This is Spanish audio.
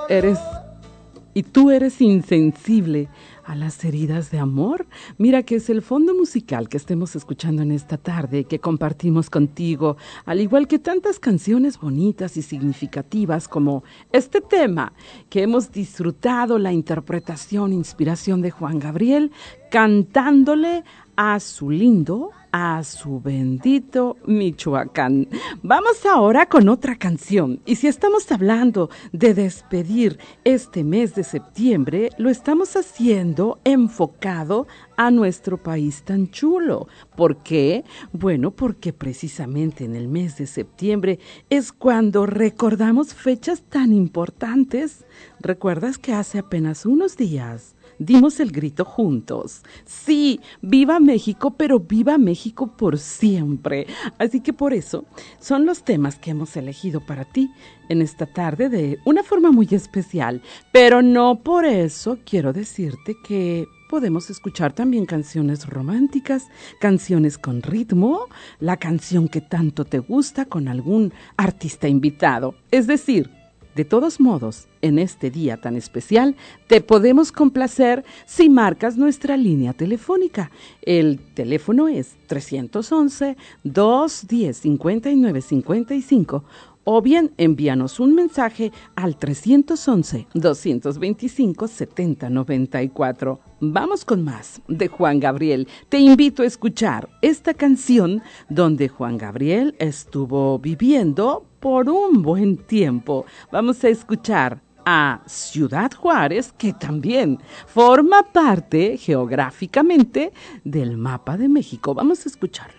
eres y tú eres insensible a las heridas de amor. Mira que es el fondo musical que estemos escuchando en esta tarde, que compartimos contigo, al igual que tantas canciones bonitas y significativas como este tema, que hemos disfrutado la interpretación, inspiración de Juan Gabriel, cantándole a su lindo, a su bendito Michoacán. Vamos ahora con otra canción. Y si estamos hablando de despedir este mes de septiembre, lo estamos haciendo enfocado a nuestro país tan chulo. ¿Por qué? Bueno, porque precisamente en el mes de septiembre es cuando recordamos fechas tan importantes. ¿Recuerdas que hace apenas unos días dimos el grito juntos? Sí, viva México, pero viva México por siempre. Así que por eso son los temas que hemos elegido para ti en esta tarde de una forma muy especial. Pero no por eso quiero decirte que podemos escuchar también canciones románticas, canciones con ritmo, la canción que tanto te gusta con algún artista invitado. Es decir, de todos modos, en este día tan especial, te podemos complacer si marcas nuestra línea telefónica. El teléfono es 311-210-5955 o bien envíanos un mensaje al 311-225-7094. Vamos con más de Juan Gabriel. Te invito a escuchar esta canción donde Juan Gabriel estuvo viviendo por un buen tiempo. Vamos a escuchar a Ciudad Juárez, que también forma parte geográficamente del mapa de México. Vamos a escucharlo.